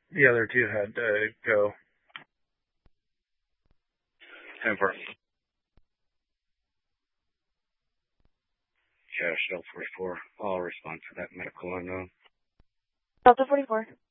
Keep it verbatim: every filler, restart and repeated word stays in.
The other two had to go. ten four. Cash L forty-four. I'll respond to that medical unknown. Delta forty-four.